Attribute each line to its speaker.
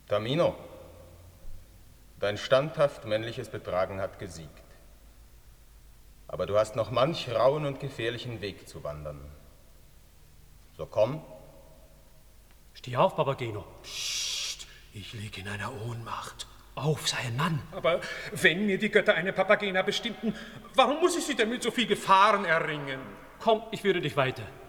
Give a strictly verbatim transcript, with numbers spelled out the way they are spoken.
Speaker 1: Tamino, dein standhaft männliches Betragen hat gesiegt. Aber du hast noch manch rauen und gefährlichen Weg zu wandern. So komm.
Speaker 2: Steh auf, Papageno.
Speaker 3: Psst, ich liege in einer Ohnmacht.
Speaker 2: Auf, sei ein Mann.
Speaker 3: Aber wenn mir die Götter eine Papagena bestimmten, warum muss ich sie denn mit so viel Gefahren erringen?
Speaker 2: Komm, ich führe dich weiter.